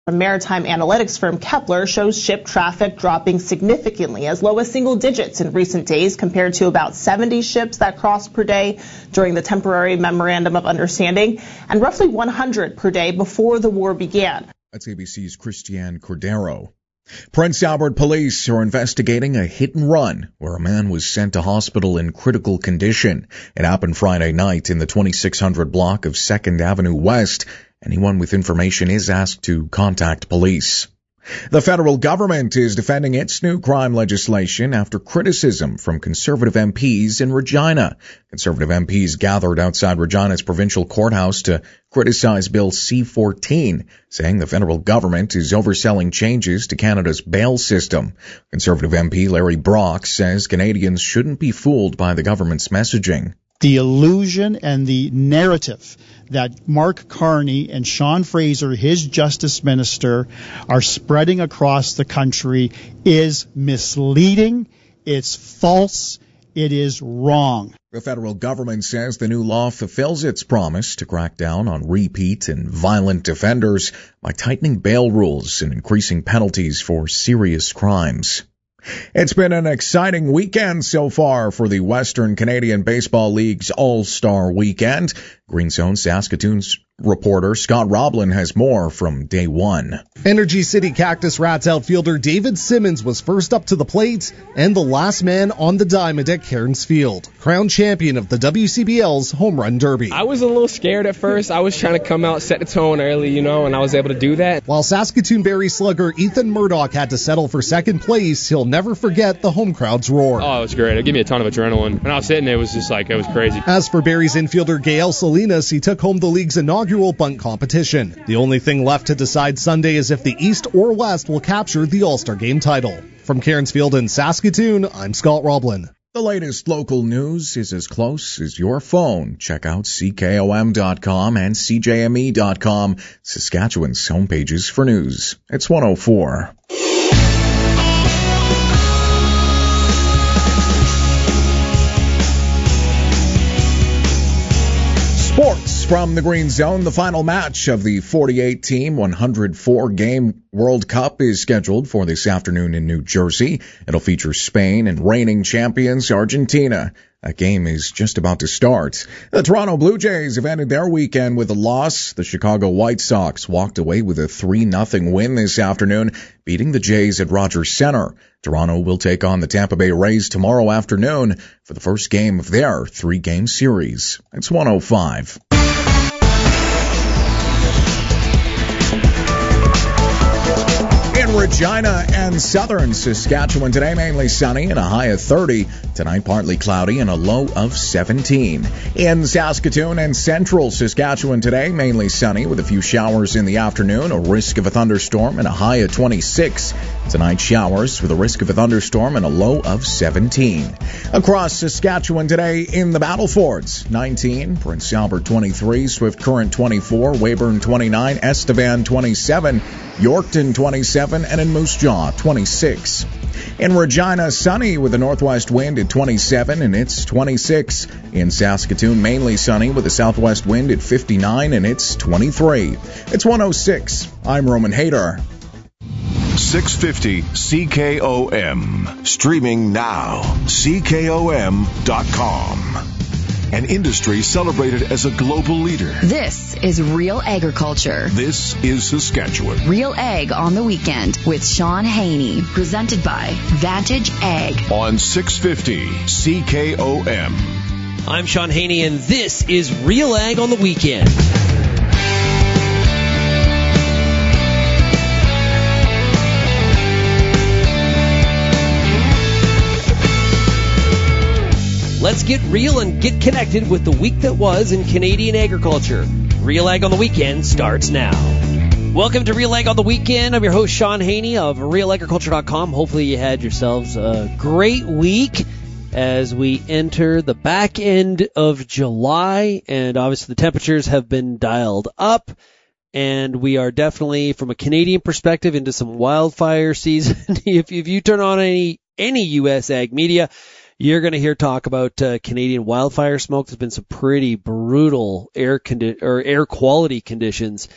A maritime analytics firm Kepler shows ship traffic dropping significantly, as low as single digits in recent days, compared to about 70 ships that crossed per day during the temporary memorandum of understanding and roughly 100 per day before the war began. That's ABC's Christiane Cordero. Prince Albert police are investigating a hit and run where a man was sent to hospital in critical condition. It happened Friday night in the 2600 block of 2nd Avenue West. Anyone with information is asked to contact police. The federal government is defending its new crime legislation after criticism from conservative MPs in Regina. Conservative MPs gathered outside Regina's provincial courthouse to criticize Bill C-14, saying the federal government is overselling changes to Canada's bail system. Conservative MP Larry Brock says Canadians shouldn't be fooled by the government's messaging. The illusion and the narrative that Mark Carney and Sean Fraser, his justice minister, are spreading across the country is misleading, it's false, it is wrong. The federal government says the new law fulfills its promise to crack down on repeat and violent offenders by tightening bail rules and increasing penalties for serious crimes. It's been an exciting weekend so far for the Western Canadian Baseball League's All-Star Weekend. Green Zone Saskatoon's reporter Scott Roblin has more from day one. Energy City Cactus Rats outfielder David Simmons was first up to the plate and the last man on the diamond at Cairns Field, crowned champion of the WCBL's Home Run Derby. I was a little scared at first. I was trying to come out, set the tone early, and I was able to do that. While Saskatoon Berry slugger Ethan Murdoch had to settle for second place, he'll never forget the home crowd's roar. Oh, it was great. It gave me a ton of adrenaline. When I was sitting there, it was just it was crazy. As for Berry's infielder Gael Salinas, he took home the league's inaugural bunt competition. The only thing left to decide Sunday is if the East or West will capture the All-Star Game title. From Cairns Field in Saskatoon, I'm Scott Roblin. The latest local news is as close as your phone. Check out CKOM.com and CJME.com, Saskatchewan's homepages for news. It's 104. Sports from the Green Zone. The final match of the 48-team, 104-game World Cup is scheduled for this afternoon in New Jersey. It'll feature Spain and reigning champions Argentina. That game is just about to start. The Toronto Blue Jays have ended their weekend with a loss. The Chicago White Sox walked away with a 3-0 win this afternoon, beating the Jays at Rogers Center. Toronto will take on the Tampa Bay Rays tomorrow afternoon for the first game of their 3-game series. It's 105. In Regina and southern Saskatchewan today, mainly sunny and a high of 30. Tonight, partly cloudy and a low of 17. In Saskatoon and central Saskatchewan today, mainly sunny with a few showers in the afternoon, a risk of a thunderstorm and a high of 26. Tonight, showers with a risk of a thunderstorm and a low of 17. Across Saskatchewan today in the Battlefords, 19, Prince Albert 23, Swift Current 24, Weyburn 29, Estevan 27, Yorkton 27, and in Moose Jaw 26. In Regina, sunny with a northwest wind at 27 and it's 26. In Saskatoon, mainly sunny with a southwest wind at 59 and it's 23. It's 106. I'm Roman Hader. 650 CKOM. Streaming now. CKOM.com. An industry celebrated as a global leader. This is Real Agriculture. This is Saskatchewan. Real Ag on the Weekend with Sean Haney. Presented by Vantage Ag. On 650 CKOM. I'm Sean Haney, and this is Real Ag on the Weekend. Let's get real and get connected with the week that was in Canadian agriculture. Real Ag on the Weekend starts now. Welcome to Real Ag on the Weekend. I'm your host, Sean Haney of RealAgriculture.com. Hopefully you had yourselves a great week as we enter the back end of July. And obviously the temperatures have been dialed up. And we are definitely, from a Canadian perspective, into some wildfire season. If you turn on any U.S. ag media, you're going to hear talk about Canadian wildfire smoke. There's been some pretty brutal air quality conditions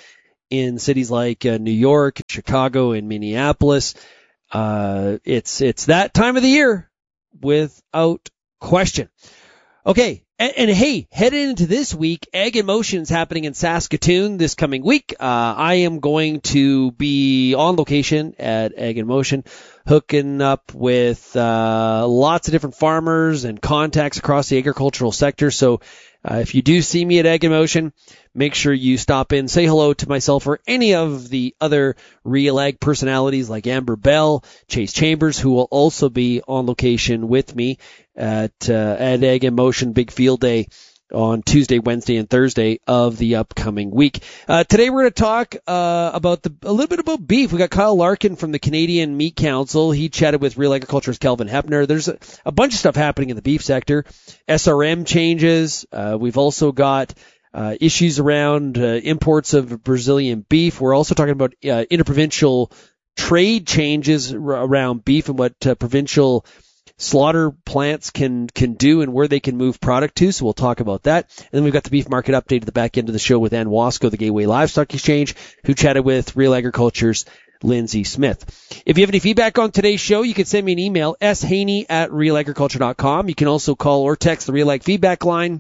in cities like New York, Chicago, and Minneapolis. It's that time of the year without question. Okay. And hey, heading into this week, Ag in Motion is happening in Saskatoon this coming week. I am going to be on location at Ag in Motion, hooking up with lots of different farmers and contacts across the agricultural sector. So if you do see me at Ag in Motion, make sure you stop in, say hello to myself or any of the other Real Ag personalities like Amber Bell, Chase Chambers, who will also be on location with me at Ag in Motion Big Field Day on Tuesday, Wednesday, and Thursday of the upcoming week. Today we're going to talk about a little bit about beef. We got Kyle Larkin from the Canadian Meat Council. He chatted with Real Agriculture's Kelvin Hepner. There's a bunch of stuff happening in the beef sector. SRM changes. We've also got issues around imports of Brazilian beef. We're also talking about interprovincial trade changes around beef and what provincial slaughter plants can do and where they can move product to. So we'll talk about that. And then we've got the beef market update at the back end of the show with Ann Wasco, the Gateway Livestock Exchange, who chatted with Real Agriculture's Lindsay Smith. If you have any feedback on today's show, you can send me an email, shaney@realagriculture.com. You can also call or text the Real Ag feedback line,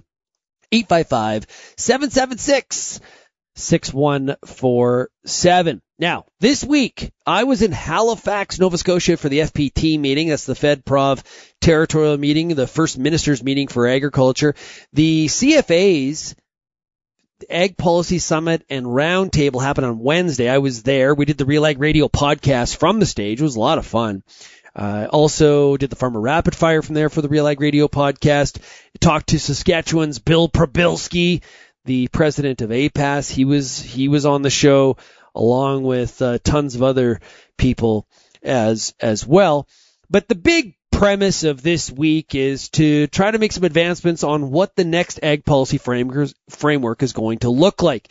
855-776-6147. Now, this week, I was in Halifax, Nova Scotia for the FPT meeting. That's the FedProv territorial meeting, the first ministers meeting for agriculture. The CFA's Ag Policy Summit and Roundtable happened on Wednesday. I was there. We did the Real Ag Radio podcast from the stage. It was a lot of fun. Also did the Farmer Rapid Fire from there for the Real Ag Radio podcast. Talked to Saskatchewan's Bill Prabilski, the president of APAS. He was on the show along with tons of other people as well. But the big premise of this week is to try to make some advancements on what the next ag policy framework is going to look like.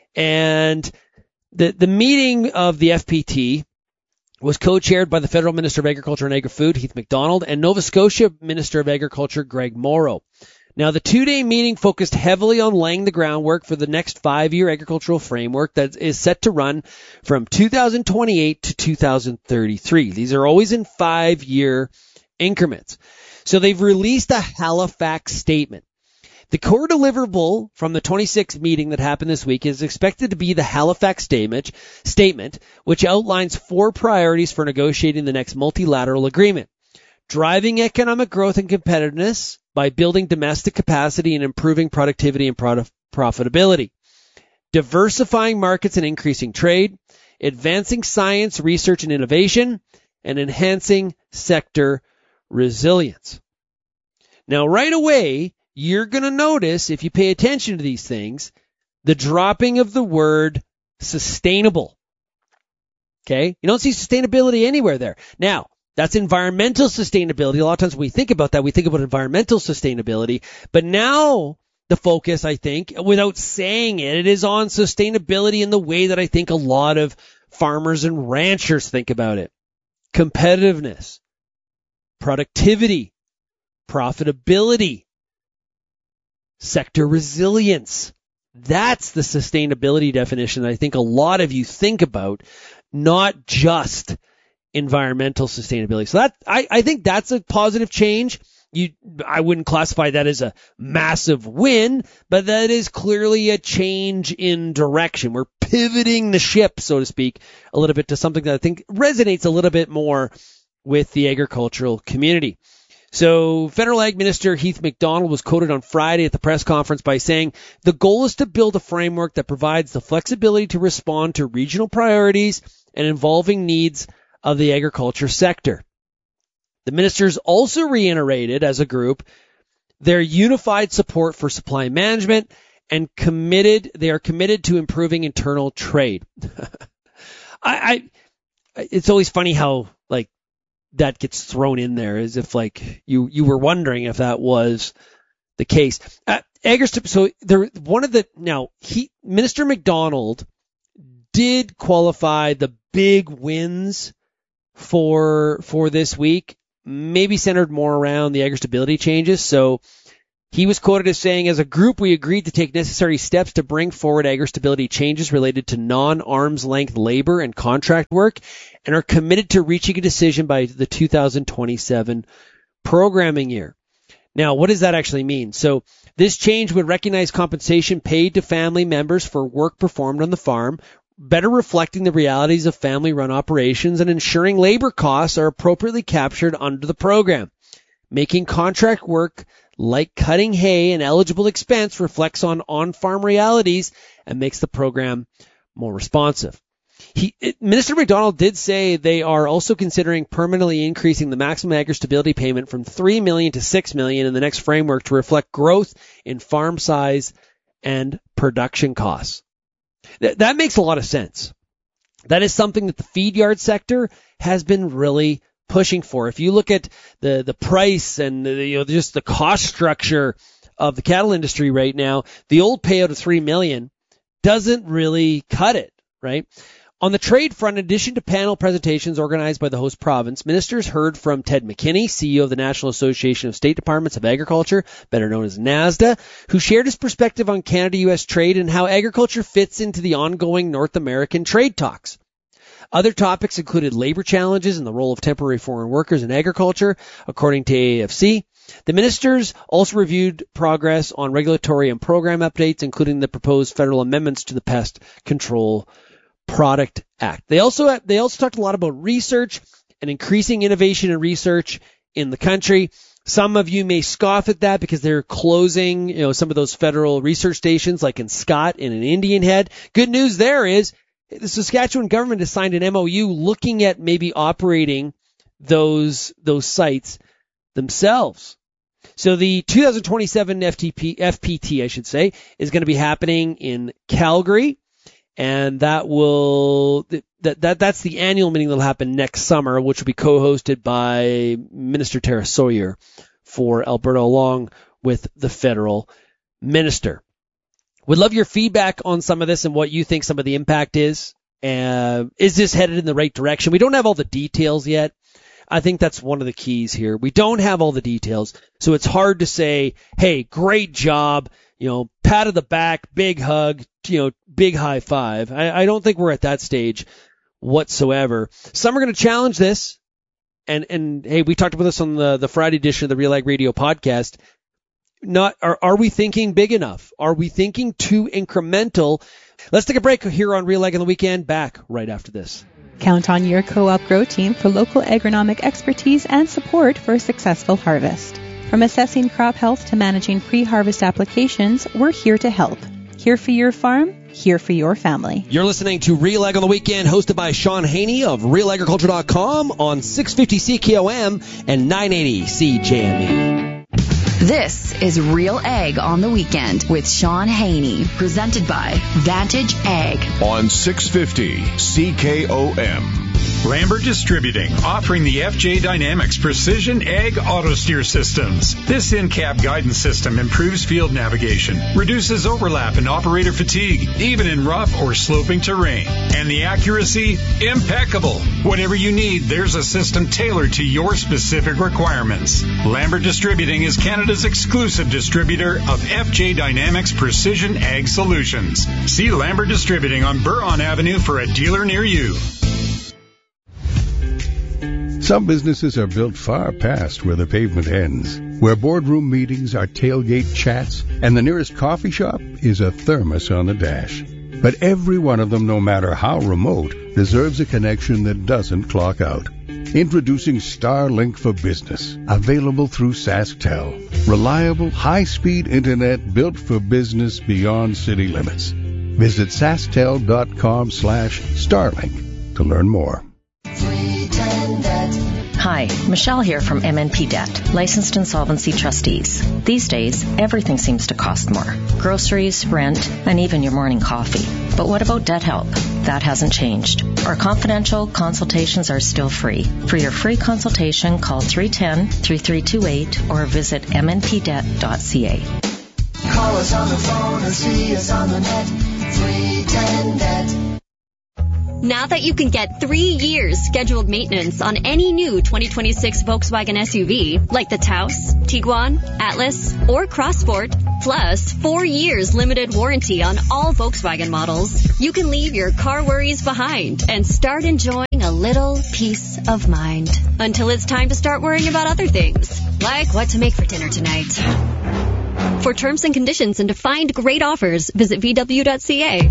And the meeting of the FPT was co-chaired by the Federal Minister of Agriculture and Agri-Food, Heath MacDonald, and Nova Scotia Minister of Agriculture, Greg Morrow. Now, the two-day meeting focused heavily on laying the groundwork for the next 5-year agricultural framework that is set to run from 2028 to 2033. These are always in 5-year increments. So they've released a Halifax statement. The core deliverable from the 26th meeting that happened this week is expected to be the Halifax statement, which outlines 4 priorities for negotiating the next multilateral agreement. Driving economic growth and competitiveness by building domestic capacity and improving productivity and profitability. Diversifying markets and increasing trade. Advancing science, research, and innovation. And enhancing sector resilience. Now, right away, you're going to notice, if you pay attention to these things, the dropping of the word sustainable. Okay? You don't see sustainability anywhere there. Now, that's environmental sustainability. A lot of times when we think about that, we think about environmental sustainability. But now the focus, I think, without saying it, it is on sustainability in the way that I think a lot of farmers and ranchers think about it. Competitiveness, productivity, profitability, sector resilience. That's the sustainability definition that I think a lot of you think about, not just environmental sustainability. So that I think that's a positive change. I wouldn't classify that as a massive win, but that is clearly a change in direction. We're pivoting the ship, so to speak, a little bit to something that I think resonates a little bit more with the agricultural community. So Federal Ag Minister Heath MacDonald was quoted on Friday at the press conference by saying, the goal is to build a framework that provides the flexibility to respond to regional priorities and evolving needs of the agriculture sector. The ministers also reiterated as a group their unified support for supply management and they are committed to improving internal trade. It's always funny how that gets thrown in there as if you were wondering if that was the case. Minister MacDonald did qualify the big wins for this week, maybe centered more around the agri-stability changes. So He was quoted as saying, as a group, we agreed to take necessary steps to bring forward agri-stability changes related to non-arm's length labor and contract work and are committed to reaching a decision by the 2027 programming year. Now, what does that actually mean? So this change would recognize compensation paid to family members for work performed on the farm, better reflecting the realities of family-run operations and ensuring labor costs are appropriately captured under the program. Making contract work like cutting hay an eligible expense reflects on-farm realities and makes the program more responsive. Minister McDonald did say they are also considering permanently increasing the maximum agri-stability payment from $3 million to $6 million in the next framework to reflect growth in farm size and production costs. That makes a lot of sense. That is something that the feed yard sector has been really pushing for. If you look at the price and just the cost structure of the cattle industry right now, the old payout of $3 million doesn't really cut it, right? On the trade front, in addition to panel presentations organized by the host province, ministers heard from Ted McKinney, CEO of the National Association of State Departments of Agriculture, better known as NASDA, who shared his perspective on Canada-U.S. trade and how agriculture fits into the ongoing North American trade talks. Other topics included labor challenges and the role of temporary foreign workers in agriculture, according to AAFC. The ministers also reviewed progress on regulatory and program updates, including the proposed federal amendments to the Pest Control Product Act. They also talked a lot about research and increasing innovation and research in the country. Some of you may scoff at that because they're closing, some of those federal research stations like in Scott and in Indian Head. Good news there is the Saskatchewan government has signed an MOU looking at maybe operating those sites themselves. So the 2027 FPT, I should say, is going to be happening in Calgary. And that's the annual meeting that'll happen next summer, which will be co-hosted by Minister Tara Sawyer for Alberta, along with the federal minister. Would love your feedback on some of this and what you think some of the impact is. Is this headed in the right direction? We don't have all the details yet. I think that's one of the keys here. We don't have all the details, so it's hard to say, hey, great job, pat of the back, big hug, big high five. I don't think we're at that stage whatsoever. Some are going to challenge this. And hey, we talked about this on the Friday edition of the Real Ag Radio podcast. Are we thinking big enough? Are we thinking too incremental? Let's take a break here on Real Ag on the Weekend. Back right after this. Count on your Co-op Grow team for local agronomic expertise and support for a successful harvest. From assessing crop health to managing pre-harvest applications, we're here to help. Here for your farm, here for your family. You're listening to Real Ag on the Weekend, hosted by Sean Haney of RealAgriculture.com on 650 CKOM and 980 CJME. This is Real Ag on the Weekend with Sean Haney, presented by Vantage Ag on 650 CKOM. Lambert Distributing, offering the FJ Dynamics Precision Ag Auto Steer Systems. This in-cab guidance system improves field navigation, reduces overlap and operator fatigue, even in rough or sloping terrain. And the accuracy, impeccable. Whatever you need, there's a system tailored to your specific requirements. Lambert Distributing is Canada's exclusive distributor of FJ Dynamics Precision Ag Solutions. See Lambert Distributing on Buron Avenue for a dealer near you. Some businesses are built far past where the pavement ends, where boardroom meetings are tailgate chats, and the nearest coffee shop is a thermos on the dash. But every one of them, no matter how remote, deserves a connection that doesn't clock out. Introducing Starlink for Business, available through SaskTel. Reliable, high-speed internet built for business beyond city limits. Visit SaskTel.com/Starlink to learn more. Hi, Michelle here from MNP Debt, licensed insolvency trustees. These days, everything seems to cost more. Groceries, rent, and even your morning coffee. But what about debt help? That hasn't changed. Our confidential consultations are still free. For your free consultation, call 310-3328 or visit mnpdebt.ca. Call us on the phone or see us on the net. 310 Debt. Now that you can get 3 years scheduled maintenance on any new 2026 Volkswagen SUV, like the Taos, Tiguan, Atlas, or Crossport, plus 4 years limited warranty on all Volkswagen models, you can leave your car worries behind and start enjoying a little peace of mind. Until it's time to start worrying about other things, like what to make for dinner tonight. For terms and conditions and to find great offers, visit VW.ca.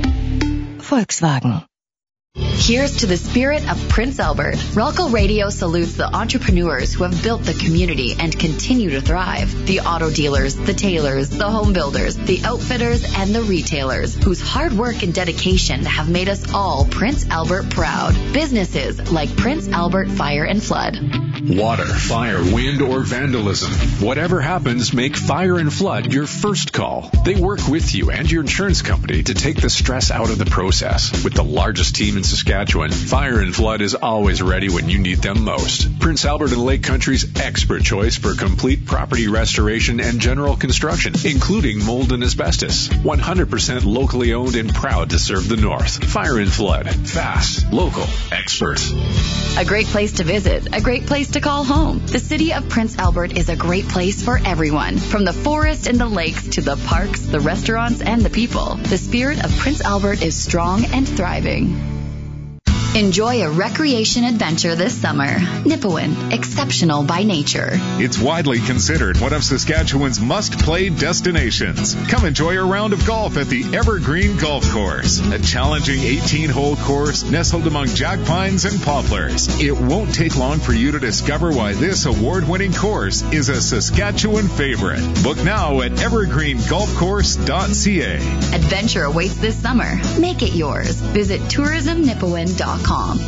Volkswagen. Here's to the spirit of Prince Albert. Relco Radio salutes the entrepreneurs who have built the community and continue to thrive. The auto dealers, the tailors, the home builders, the outfitters, and the retailers whose hard work and dedication have made us all Prince Albert proud. Businesses like Prince Albert Fire and Flood. Water, fire, wind, or vandalism. Whatever happens, make Fire and Flood your first call. They work with you and your insurance company to take the stress out of the process. With the largest team in Saskatchewan, Fire and Flood is always ready when you need them most. Prince Albert and Lake Country's expert choice for complete property restoration and general construction, including mold and asbestos. 100% locally owned and proud to serve the North. Fire and Flood. Fast, local, expert. A great place to visit, a great place to call home. The city of Prince Albert is a great place for everyone. From the forest and the lakes to the parks, the restaurants, and the people. The spirit of Prince Albert is strong and thriving. Enjoy a recreation adventure this summer. Nipawin, exceptional by nature. It's widely considered one of Saskatchewan's must-play destinations. Come enjoy a round of golf at the Evergreen Golf Course, a challenging 18-hole course nestled among jack pines and poplars. It won't take long for you to discover why this award-winning course is a Saskatchewan favorite. Book now at evergreengolfcourse.ca. Adventure awaits this summer. Make it yours. Visit tourismnipawin.com.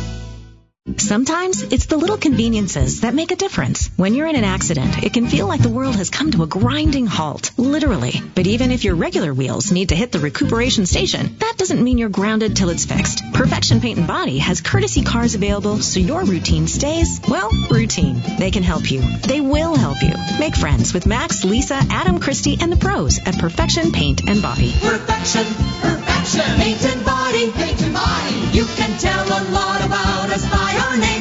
Sometimes it's the little conveniences that make a difference. When you're in an accident, it can feel like the world has come to a grinding halt, literally. But even if your regular wheels need to hit the recuperation station, that doesn't mean you're grounded till it's fixed. Perfection Paint and Body has courtesy cars available so your routine stays, well, routine. They can help you. They will help you. Make friends with Max, Lisa, Adam, Christy, and the pros at Perfection Paint and Body. Perfection, paint and body, You can tell a lot about us by our name.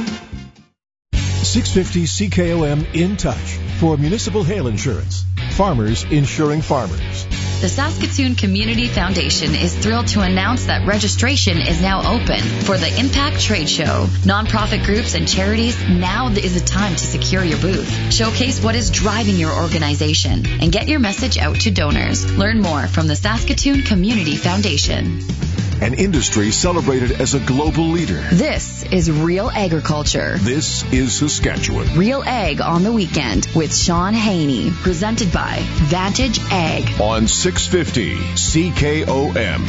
650 CKOM In Touch for municipal hail insurance. Farmers insuring farmers. The Saskatoon Community Foundation is thrilled to announce that registration is now open for the Impact Trade Show. Nonprofit groups and charities, now is the time to secure your booth. Showcase what is driving your organization and get your message out to donors. Learn more from the Saskatoon Community Foundation. An industry celebrated as a global leader. This is Real Agriculture. This is Saskatchewan. Real Ag on the Weekend with Sean Haney. Presented by Vantage Ag. On 650 CKOM.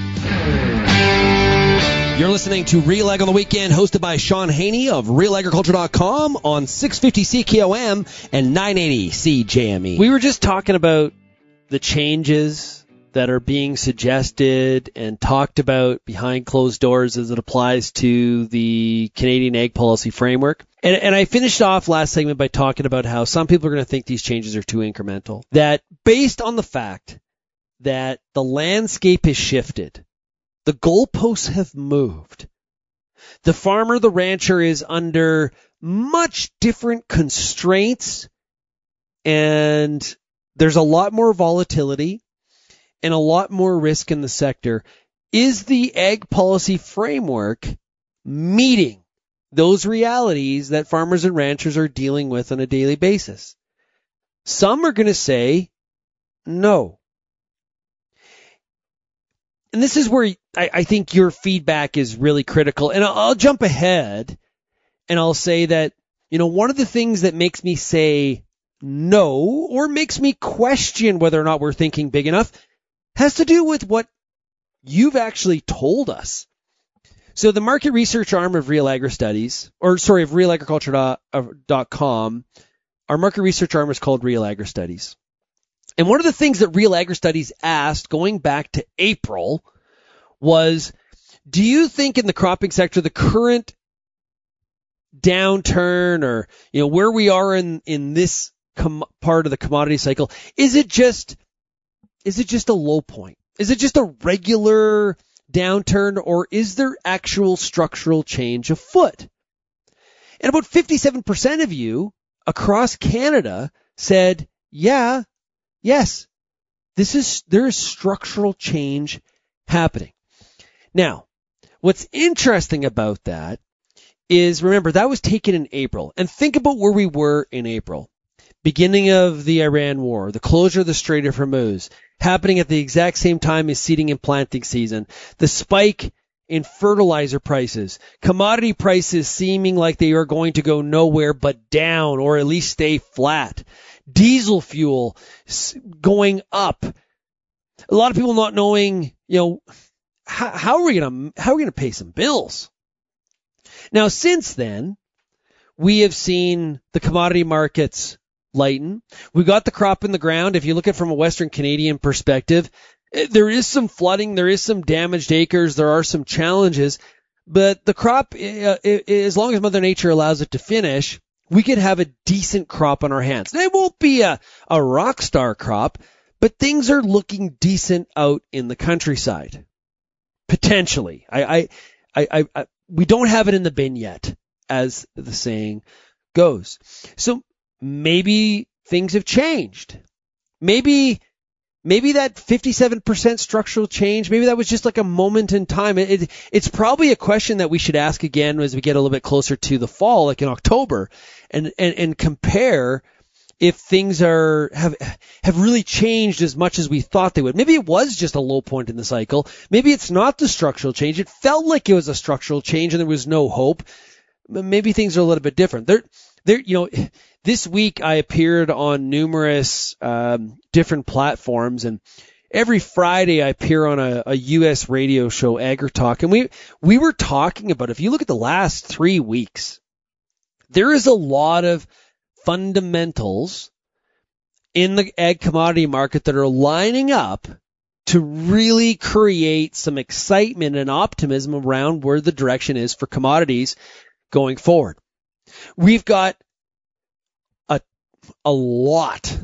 You're listening to Real Ag on the Weekend, hosted by Sean Haney of RealAgriculture.com on 650 CKOM and 980 CJME. We were just talking about the changes that are being suggested and talked about behind closed doors as it applies to the Canadian Ag Policy Framework. And I finished off last segment by talking about how some people are going to think these changes are too incremental. That based on the fact that the landscape has shifted, the goalposts have moved, the farmer, the rancher is under much different constraints, and there's a lot more volatility and a lot more risk in the sector. Is the Ag Policy Framework meeting those realities that farmers and ranchers are dealing with on a daily basis? Some are going to say no. And this is where I think your feedback is really critical. And I'll jump ahead and I'll say that, one of the things that makes me say no, or makes me question whether or not we're thinking big enough, has to do with what you've actually told us. So the market research arm of Real Agri Studies, of RealAgriculture.com, our market research arm is called Real Agri Studies. And one of the things that Real Agri Studies asked going back to April was, do you think in the cropping sector, the current downturn or, where we are in this part of the commodity cycle, is it just a low point? Is it just a regular downturn, or is there actual structural change afoot? And about 57% of you across Canada said, yes, there is structural change happening. Now, what's interesting about that is, remember, that was taken in April. And think about where we were in April. Beginning of the Iran war, the closure of the Strait of Hormuz, happening at the exact same time as seeding and planting season, the spike in fertilizer prices, commodity prices seeming like they are going to go nowhere but down, or at least stay flat, diesel fuel going up, a lot of people not knowing, how are we going to pay some bills? Now, since then, we have seen the commodity markets lighten. We got the crop in the ground. If you look at it from a Western Canadian perspective, there is some flooding, there is some damaged acres, there are some challenges, but the crop, as long as Mother Nature allows it to finish, we could have a decent crop on our hands. It won't be a rock star crop, but things are looking decent out in the countryside. Potentially. We don't have it in the bin yet, as the saying goes. So maybe things have changed. Maybe that 57% structural change, maybe that was just like a moment in time. It's probably a question that we should ask again as we get a little bit closer to the fall, like in October, and compare if things have really changed as much as we thought they would. Maybe it was just a low point in the cycle. Maybe it's not the structural change. It felt like it was a structural change and there was no hope. Maybe things are a little bit different. This week I appeared on numerous different platforms, and every Friday I appear on a U.S. radio show, AgriTalk, and we were talking about, if you look at the last 3 weeks, there is a lot of fundamentals in the ag commodity market that are lining up to really create some excitement and optimism around where the direction is for commodities going forward. We've got a lot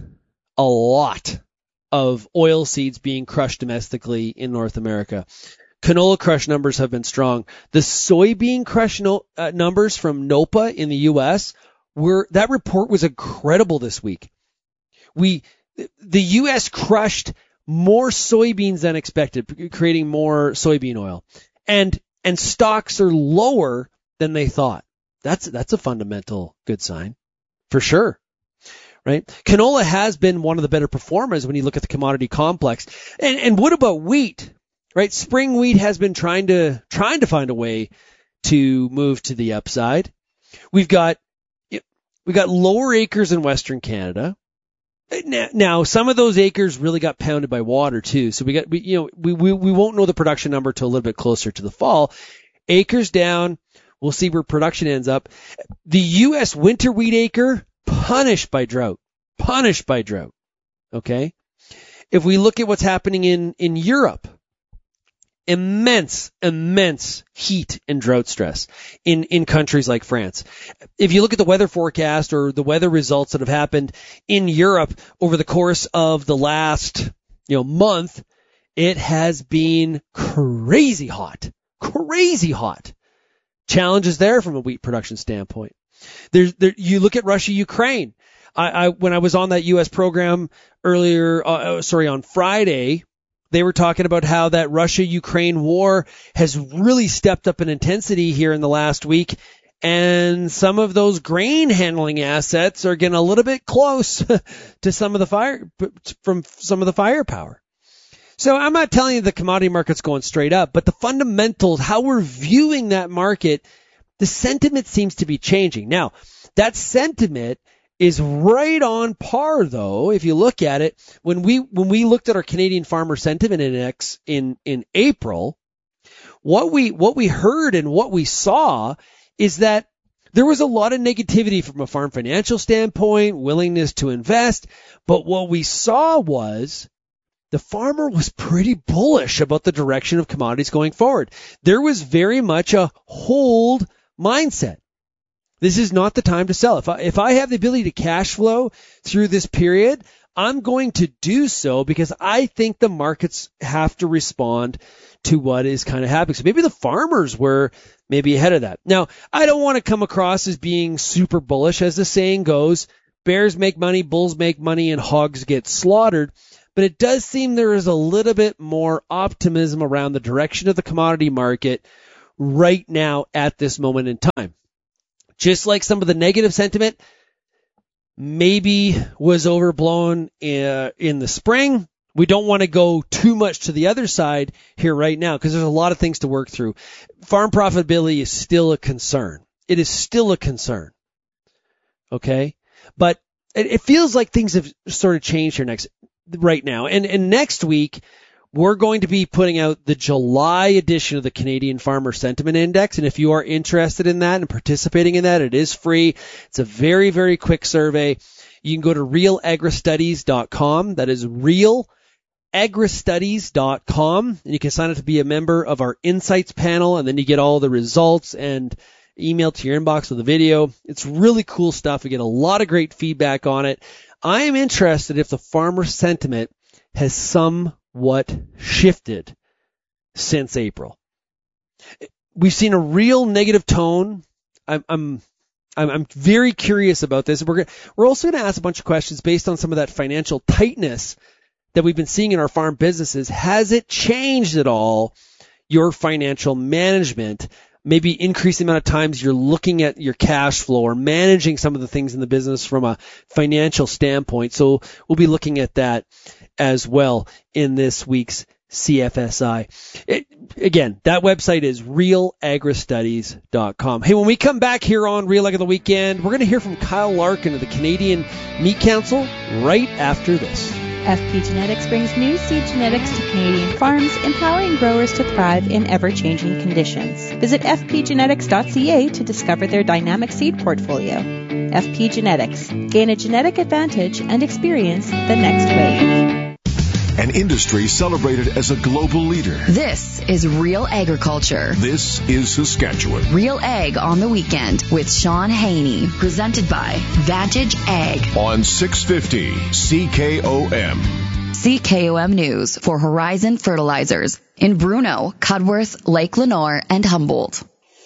of oil seeds being crushed domestically in North America. Canola crush numbers have been strong. The soybean crush numbers from NOPA in the U.S. that report was incredible this week. The U.S. crushed more soybeans than expected, creating more soybean oil, and stocks are lower than they thought. That's a fundamental good sign, for sure. Right? Canola has been one of the better performers when you look at the commodity complex. And what about wheat? Right? Spring wheat has been trying to find a way to move to the upside. We've got lower acres in Western Canada. Now, some of those acres really got pounded by water too. So we won't know the production number till a little bit closer to the fall. Acres down. We'll see where production ends up. The U.S. winter wheat acre, punished by drought. Okay? If we look at what's happening in Europe, immense heat and drought stress in countries like France. If you look at the weather forecast or the weather results that have happened in Europe over the course of the last, month, it has been crazy hot. Challenges there from a wheat production standpoint. You look at Russia, Ukraine. When I was on that U.S. program on Friday, they were talking about how that Russia-Ukraine war has really stepped up in intensity here in the last week, and some of those grain handling assets are getting a little bit close to some of the firepower. So I'm not telling you the commodity market's going straight up, but the fundamentals, how we're viewing that market, the sentiment seems to be changing. Now, that sentiment is right on par, though, if you look at it. When we looked at our Canadian Farmer Sentiment Index in April, what we heard and what we saw is that there was a lot of negativity from a farm financial standpoint, willingness to invest, but what we saw was the farmer was pretty bullish about the direction of commodities going forward. There was very much a hold mindset. This is not the time to sell. If I have the ability to cash flow through this period, I'm going to do so because I think the markets have to respond to what is kind of happening. So maybe the farmers were maybe ahead of that. Now, I don't want to come across as being super bullish. As the saying goes, bears make money, bulls make money, and hogs get slaughtered. But it does seem there is a little bit more optimism around the direction of the commodity market right now at this moment in time. Just like some of the negative sentiment maybe was overblown in the spring, we don't want to go too much to the other side here right now because there's a lot of things to work through. Farm profitability is still a concern. It is still a concern. Okay? But it feels like things have sort of changed here right now. And next week, we're going to be putting out the July edition of the Canadian Farmer Sentiment Index. And if you are interested in that and participating in that, it is free. It's a very, very quick survey. You can go to realagristudies.com. That is realagristudies.com. And you can sign up to be a member of our Insights panel. And then you get all the results and email to your inbox with a video. It's really cool stuff. We get a lot of great feedback on it. I am interested if the farmer sentiment has somewhat shifted since April. We've seen a real negative tone. I'm very curious about this. We're also going to ask a bunch of questions based on some of that financial tightness that we've been seeing in our farm businesses. Has it changed at all your financial management? Maybe increase the amount of times you're looking at your cash flow or managing some of the things in the business from a financial standpoint. So we'll be looking at that as well in this week's CFSI. Again, that website is realagristudies.com. Hey, when we come back here on Real Ag on the Weekend, we're going to hear from Kyle Larkin of the Canadian Meat Council right after this. FP Genetics brings new seed genetics to Canadian farms, empowering growers to thrive in ever-changing conditions. Visit fpgenetics.ca to discover their dynamic seed portfolio. FP Genetics. Gain a genetic advantage and experience the next wave. An industry celebrated as a global leader. This is Real Agriculture. This is Saskatchewan. Real Ag on the Weekend with Sean Haney. Presented by Vantage Ag. On 650 CKOM. CKOM News for Horizon Fertilizers in Bruno, Cudworth, Lake Lenore, and Humboldt.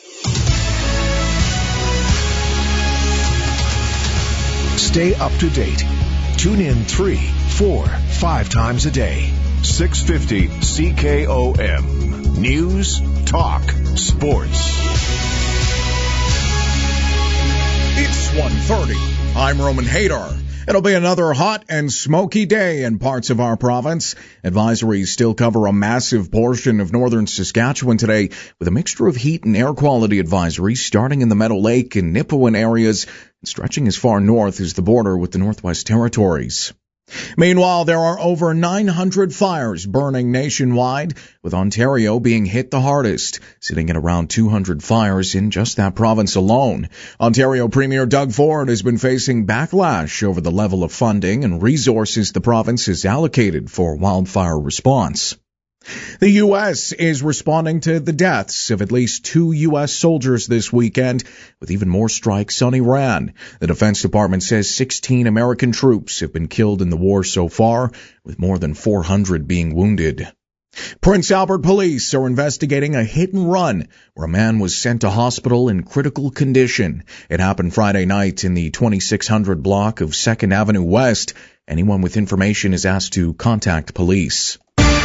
Stay up to date. Tune in 3, 4, 5 times a day. 650 CKOM. News, talk, sports. It's 1:30. I'm Roman Hadar. It'll be another hot and smoky day in parts of our province. Advisories still cover a massive portion of northern Saskatchewan today, with a mixture of heat and air quality advisories starting in the Meadow Lake and Nipawin areas and stretching as far north as the border with the Northwest Territories. Meanwhile, there are over 900 fires burning nationwide, with Ontario being hit the hardest, sitting at around 200 fires in just that province alone. Ontario Premier Doug Ford has been facing backlash over the level of funding and resources the province has allocated for wildfire response. The U.S. is responding to the deaths of at least 2 U.S. soldiers this weekend, with even more strikes on Iran. The Defense Department says 16 American troops have been killed in the war so far, with more than 400 being wounded. Prince Albert police are investigating a hit and run where a man was sent to hospital in critical condition. It happened Friday night in the 2600 block of 2nd Avenue West. Anyone with information is asked to contact police.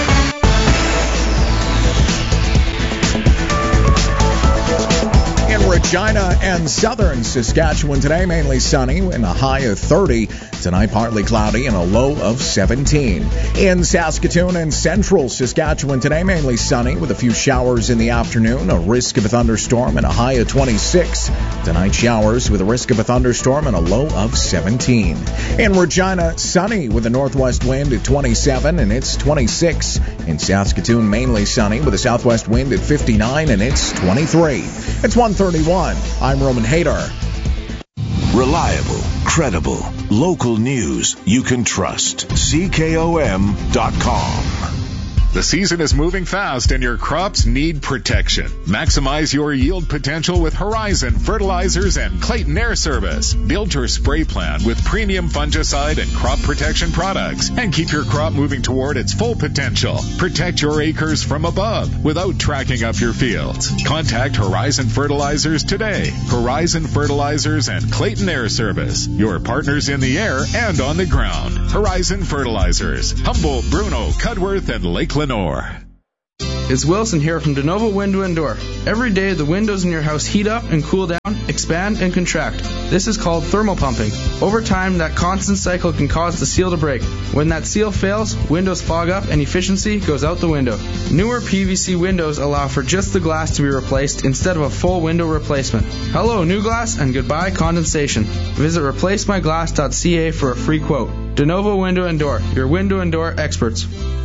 Regina and southern Saskatchewan today, mainly sunny and a high of 30. Tonight, partly cloudy and a low of 17. In Saskatoon and central Saskatchewan today, mainly sunny with a few showers in the afternoon, a risk of a thunderstorm and a high of 26. Tonight, showers with a risk of a thunderstorm and a low of 17. In Regina, sunny with a northwest wind at 27 and it's 26. In Saskatoon, mainly sunny with a southwest wind at 59 and it's 23. It's 1:31. I'm Roman Hadar. Reliable, credible, local news you can trust. CKOM.com. The season is moving fast and your crops need protection. Maximize your yield potential with Horizon Fertilizers and Clayton Air Service. Build your spray plan with premium fungicide and crop protection products and keep your crop moving toward its full potential. Protect your acres from above without tracking up your fields. Contact Horizon Fertilizers today. Horizon Fertilizers and Clayton Air Service. Your partners in the air and on the ground. Horizon Fertilizers. Humboldt, Bruno, Cudworth, and Lake Lenore. It's Wilson here from DeNovo Window and Door. Every day the windows in your house heat up and cool down, expand and contract. This is called thermal pumping. Over time, that constant cycle can cause the seal to break. When that seal fails, windows fog up and efficiency goes out the window. Newer PVC windows allow for just the glass to be replaced instead of a full window replacement. Hello, new glass, and goodbye condensation. Visit replacemyglass.ca for a free quote. DeNovo Window and Door, your window and door experts.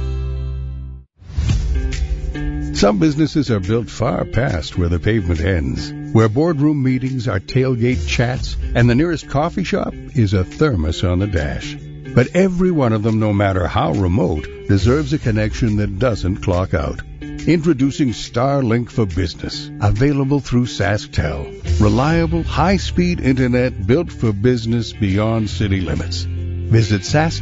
Some businesses are built far past where the pavement ends, where boardroom meetings are tailgate chats, and the nearest coffee shop is a thermos on the dash. But every one of them, no matter how remote, deserves a connection that doesn't clock out. Introducing Starlink for Business, available through SaskTel. Reliable, high-speed internet built for business beyond city limits. Visit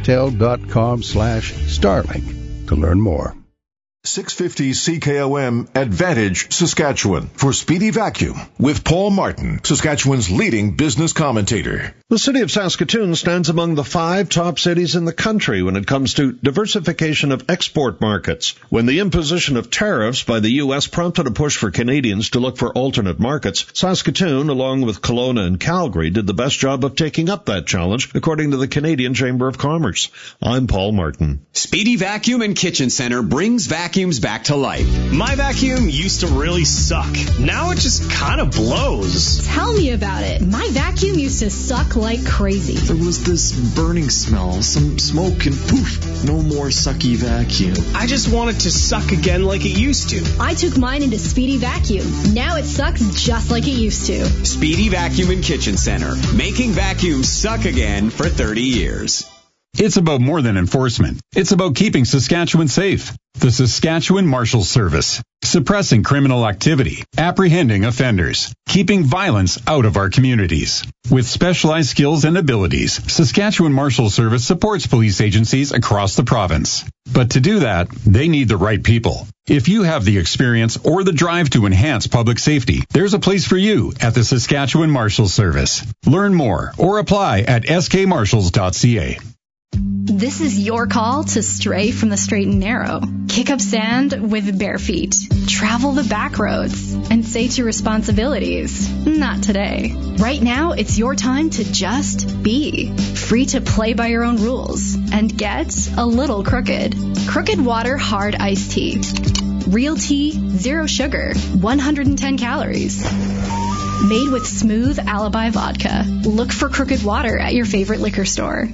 SaskTel.com/Starlink to learn more. 650 CKOM Advantage, Saskatchewan, for Speedy Vacuum with Paul Martin, Saskatchewan's leading business commentator. The city of Saskatoon stands among the 5 top cities in the country when it comes to diversification of export markets. When the imposition of tariffs by the U.S. prompted a push for Canadians to look for alternate markets, Saskatoon, along with Kelowna and Calgary, did the best job of taking up that challenge, according to the Canadian Chamber of Commerce. I'm Paul Martin. Speedy Vacuum and Kitchen Center brings vacuums back to life. My vacuum used to really suck. Now it just kind of blows. Tell me about it. My vacuum used to suck like crazy. There was this burning smell, some smoke, and poof, no more sucky vacuum. I just want it to suck again like it used to. I took mine into Speedy Vacuum. Now it sucks just like it used to. Speedy Vacuum and Kitchen Center, making vacuums suck again for 30 years. It's about more than enforcement. It's about keeping Saskatchewan safe. The Saskatchewan Marshals Service. Suppressing criminal activity, apprehending offenders, keeping violence out of our communities. With specialized skills and abilities, Saskatchewan Marshals Service supports police agencies across the province. But to do that, they need the right people. If you have the experience or the drive to enhance public safety, there's a place for you at the Saskatchewan Marshals Service. Learn more or apply at skmarshals.ca. This is your call to stray from the straight and narrow. Kick up sand with bare feet. Travel the back roads and say to responsibilities, not today. Right now, it's your time to just be. Free to play by your own rules and get a little crooked. Crooked Water Hard Iced Tea. Real tea, 0 sugar, 110 calories. Made with smooth Alibi vodka. Look for Crooked Water at your favorite liquor store.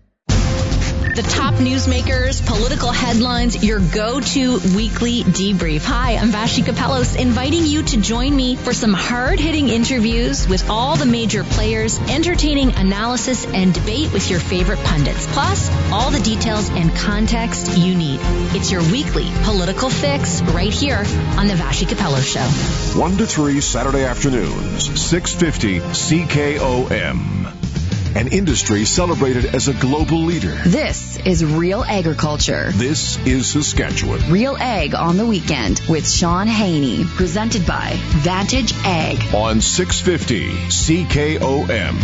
The top newsmakers, political headlines, your go-to weekly debrief. Hi, I'm Vashi Kapelos, inviting you to join me for some hard-hitting interviews with all the major players, entertaining analysis and debate with your favorite pundits, plus all the details and context you need. It's your weekly political fix right here on the Vashi Kapelos Show. 1 to 3 Saturday afternoons, 650 CKOM. An industry celebrated as a global leader. This is Real Agriculture. This is Saskatchewan. Real Ag on the Weekend with Sean Haney. Presented by Vantage Ag. On 650 CKOM.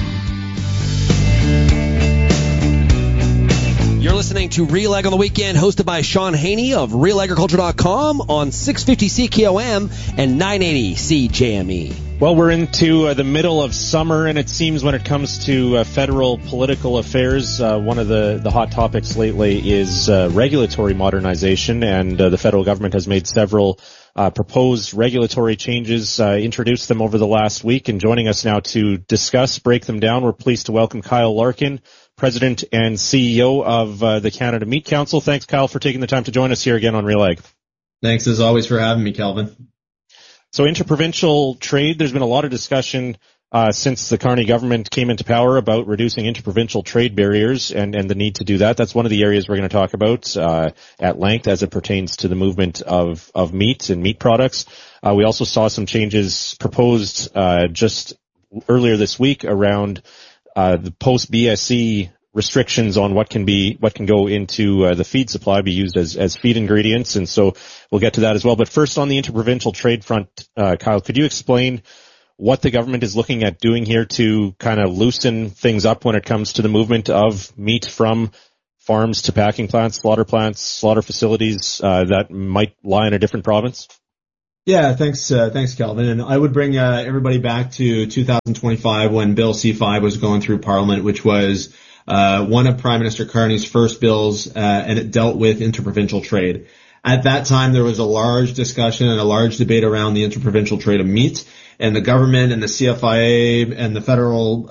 You're listening to Real Ag on the Weekend, hosted by Sean Haney of RealAgriculture.com on 650 CKOM and 980 CJME. Well, we're into the middle of summer, and it seems when it comes to federal political affairs, one of the hot topics lately is regulatory modernization, and the federal government has made several proposed regulatory changes, introduced them over the last week, and joining us now to discuss, break them down, we're pleased to welcome Kyle Larkin, President and CEO of the Canada Meat Council. Thanks, Kyle, for taking the time to join us here again on Real Ag. Thanks, as always, for having me, Calvin. So interprovincial trade, there's been a lot of discussion since the Carney government came into power about reducing interprovincial trade barriers and the need to do that. That's one of the areas we're going to talk about at length as it pertains to the movement of meat and meat products. We also saw some changes proposed just earlier this week around the post-BSE restrictions on what can go into the feed supply, be used as feed ingredients. And so we'll get to that as well. But first, on the interprovincial trade front, Kyle, could you explain what the government is looking at doing here to kind of loosen things up when it comes to the movement of meat from farms to packing plants, slaughter facilities that might lie in a different province? Yeah, thanks, Calvin. And I would bring everybody back to 2025 when Bill C-5 was going through Parliament, which was one of Prime Minister Carney's first bills, and it dealt with interprovincial trade. At that time, there was a large discussion and a large debate around the interprovincial trade of meat, and the government and the CFIA and the federal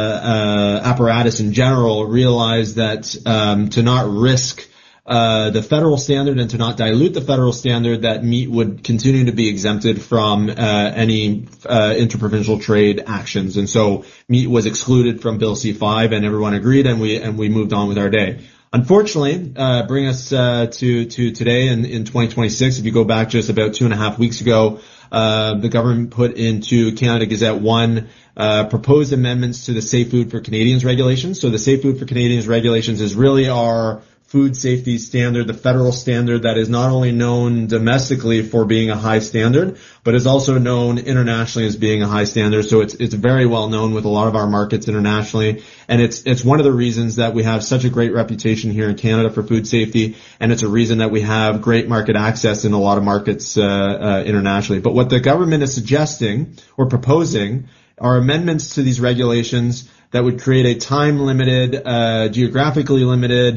apparatus in general realized that to not risk the federal standard and to not dilute the federal standard, that meat would continue to be exempted from any interprovincial trade actions. And so meat was excluded from Bill C-5, and everyone agreed, and we moved on with our day. Unfortunately, bring us to today in 2026. If you go back just about 2.5 weeks ago, the government put into Canada Gazette 1 proposed amendments to the Safe Food for Canadians regulations. So the Safe Food for Canadians regulations is really our food safety standard, the federal standard that is not only known domestically for being a high standard, but is also known internationally as being a high standard. So it's very well known with a lot of our markets internationally. And it's one of the reasons that we have such a great reputation here in Canada for food safety. And it's a reason that we have great market access in a lot of markets, internationally. But what the government is suggesting or proposing are amendments to these regulations that would create a time-limited, geographically limited,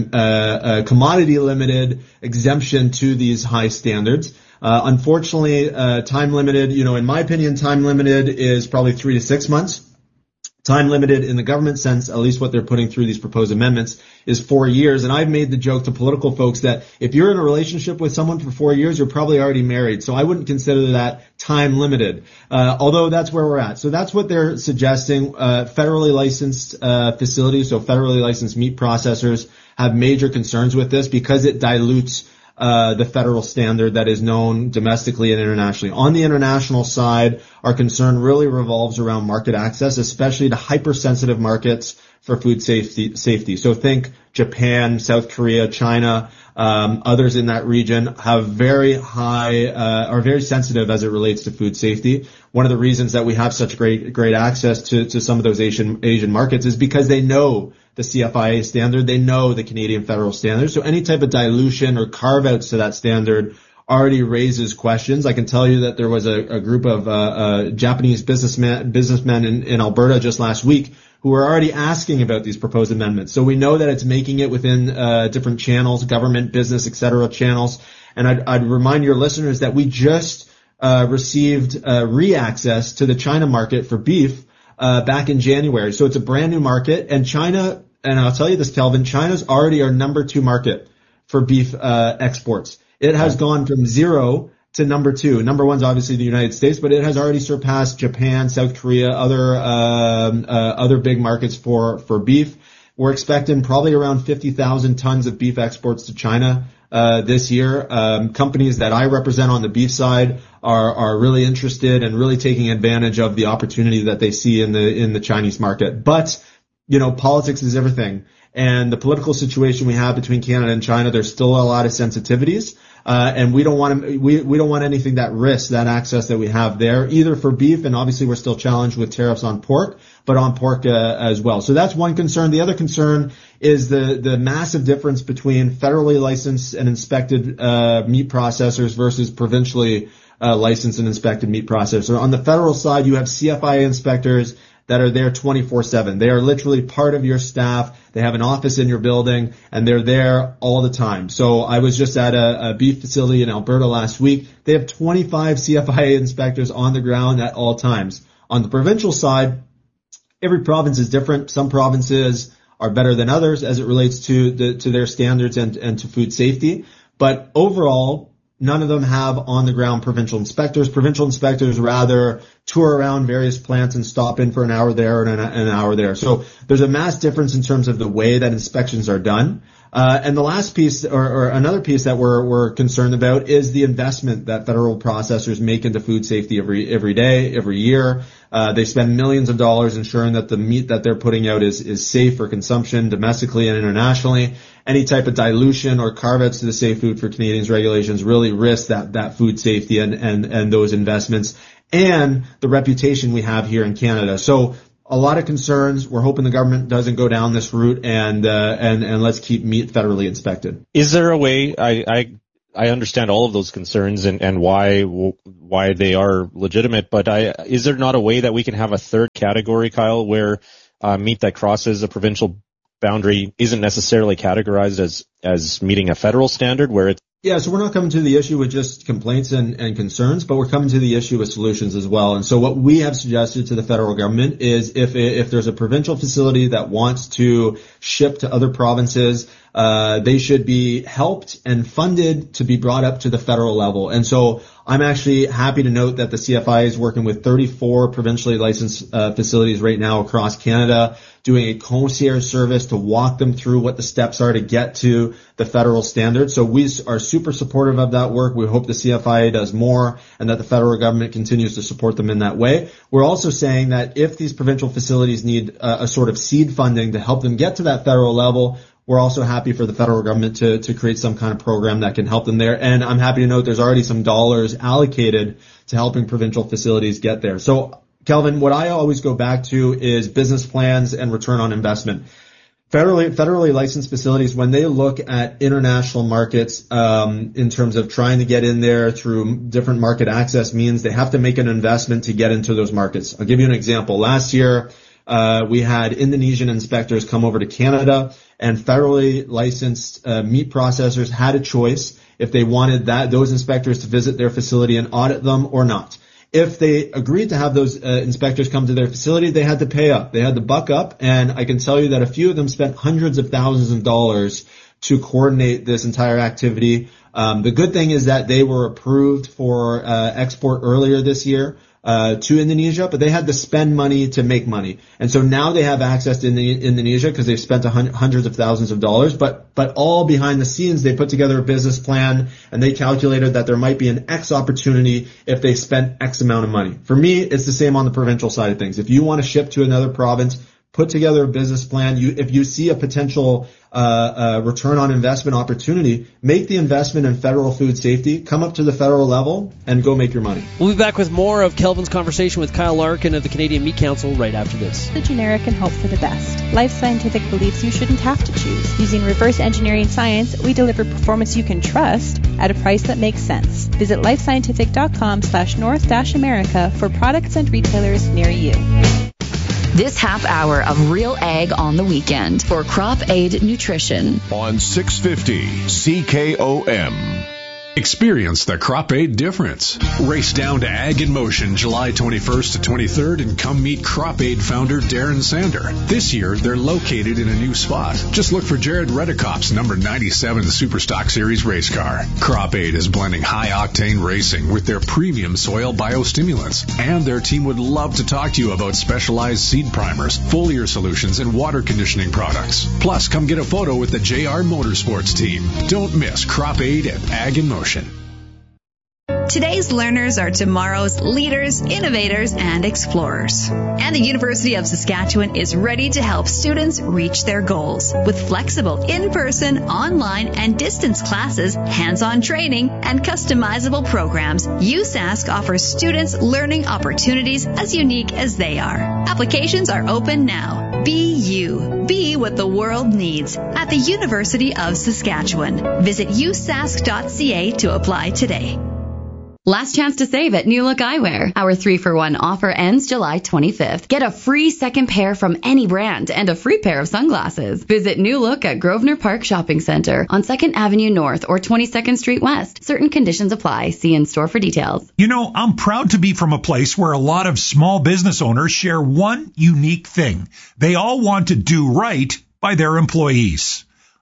commodity-limited exemption to these high standards. Unfortunately, time-limited, in my opinion, time-limited is probably 3 to 6 months. Time-limited in the government sense, at least what they're putting through these proposed amendments, is 4 years. And I've made the joke to political folks that if you're in a relationship with someone for 4 years, you're probably already married. So I wouldn't consider that time-limited, although that's where we're at. So that's what they're suggesting. Federally licensed facilities, so federally licensed meat processors, have major concerns with this because it dilutes the federal standard that is known domestically and internationally. On the international side, our concern really revolves around market access, especially to hypersensitive markets for food safety. So think Japan, South Korea, China, others in that region have very high, are very sensitive as it relates to food safety. One of the reasons that we have such great access to some of those Asian markets is because they know the CFIA standard, they know the Canadian federal standard. So any type of dilution or carve-outs to that standard already raises questions. I can tell you that there was a group of Japanese businessmen in Alberta just last week who were already asking about these proposed amendments. So we know that it's making it within different channels, government, business, etc. channels. And I'd remind your listeners that we just received re-access to the China market for beef back in January. So it's a brand new market, and China, and I'll tell you this, Calvin, China's already our number 2 market for beef exports. It has gone from 0 to number 2. Number 1's obviously the United States, but it has already surpassed Japan, South Korea, other big markets for beef. We're expecting probably around 50,000 tons of beef exports to China this year. Companies that I represent on the beef side are really interested and really taking advantage of the opportunity that they see in the Chinese market. But, politics is everything. And the political situation we have between Canada and China, there's still a lot of sensitivities. And we don't want anything that risks that access that we have there, either for beef, and obviously we're still challenged with tariffs on pork, but on pork as well. So that's one concern. The other concern is the massive difference between federally licensed and inspected meat processors versus provincially licensed and inspected meat processors. On the federal side, you have CFIA inspectors that are there 24/7. They are literally part of your staff. They have an office in your building, and they're there all the time. So I was just at a beef facility in Alberta last week. They have 25 CFIA inspectors on the ground at all times. On the provincial side, every province is different. Some provinces are better than others as it relates to their standards and to food safety. But overall, none of them have on-the-ground provincial inspectors. Provincial inspectors rather tour around various plants and stop in for an hour there and an hour there. So there's a mass difference in terms of the way that inspections are done. And the last piece, or another piece that we're concerned about, is the investment that federal processors make into food safety every day, every year. They spend millions of dollars ensuring that the meat that they're putting out is safe for consumption domestically and internationally. Any type of dilution or carve-outs to the Safe Food for Canadians regulations really risk that food safety and those investments and the reputation we have here in Canada. So a lot of concerns. We're hoping the government doesn't go down this route, and let's keep meat federally inspected. Is there a way? I understand all of those concerns and why they are legitimate, but is there not a way that we can have a third category, Kyle, where meat that crosses a provincial boundary isn't necessarily categorized as meeting a federal standard, where it's Yeah, so we're not coming to the issue with just complaints and concerns, but we're coming to the issue with solutions as well. And so what we have suggested to the federal government is if there's a provincial facility that wants to ship to other provinces, they should be helped and funded to be brought up to the federal level. And so I'm actually happy to note that the CFI is working with 34 provincially licensed facilities right now across Canada, doing a concierge service to walk them through what the steps are to get to the federal standard. So we are super supportive of that work. We hope the CFIA does more and that the federal government continues to support them in that way. We're also saying that if these provincial facilities need a sort of seed funding to help them get to that federal level, we're also happy for the federal government to create some kind of program that can help them there. And I'm happy to note there's already some dollars allocated to helping provincial facilities get there. So, Kelvin, what I always go back to is business plans and return on investment. Federally licensed facilities, when they look at international markets, in terms of trying to get in there through different market access means, they have to make an investment to get into those markets. I'll give you an example. Last year, we had Indonesian inspectors come over to Canada, and federally licensed meat processors had a choice if they wanted those inspectors to visit their facility and audit them or not. If they agreed to have those inspectors come to their facility, they had to pay up. They had to buck up, and I can tell you that a few of them spent hundreds of thousands of dollars to coordinate this entire activity. The good thing is that they were approved for export earlier this year to Indonesia, but they had to spend money to make money. And so now they have access to Indonesia because they've spent hundreds of thousands of dollars, but all behind the scenes, they put together a business plan and they calculated that there might be an X opportunity if they spent X amount of money. For me, it's the same on the provincial side of things. If you want to ship to another province, put together a business plan. If you see a potential return on investment opportunity, make the investment in federal food safety, come up to the federal level, and go make your money. We'll be back with more of Kelvin's conversation with Kyle Larkin of the Canadian Meat Council right after this. The generic and hope for the best. Life Scientific believes you shouldn't have to choose. Using reverse engineering science, we deliver performance you can trust at a price that makes sense. Visit lifescientific.com/North-America for products and retailers near you. This half hour of Real Ag on the Weekend for Crop Aid Nutrition. On 650 CKOM. Experience the Crop Aid difference. Race down to Ag in Motion July 21st to 23rd and come meet Crop Aid founder Darren Sander. This year, they're located in a new spot. Just look for Jared Redekop's number 97 Superstock Series race car. Crop Aid is blending high-octane racing with their premium soil biostimulants. And their team would love to talk to you about specialized seed primers, foliar solutions, and water conditioning products. Plus, come get a photo with the JR Motorsports team. Don't miss Crop Aid at Ag in Motion. Today's learners are tomorrow's leaders, innovators, and explorers. And the University of Saskatchewan is ready to help students reach their goals. With flexible in-person, online, and distance classes, hands-on training, and customizable programs, USask offers students learning opportunities as unique as they are. Applications are open now. Be you. Be what the world needs at the University of Saskatchewan. Visit usask.ca to apply today. Last chance to save at New Look Eyewear. Our 3-for-1 offer ends July 25th. Get a free second pair from any brand and a free pair of sunglasses. Visit New Look at Grosvenor Park Shopping Centre on 2nd Avenue North or 22nd Street West. Certain conditions apply. See in store for details. You know, I'm proud to be from a place where a lot of small business owners share one unique thing. They all want to do right by their employees.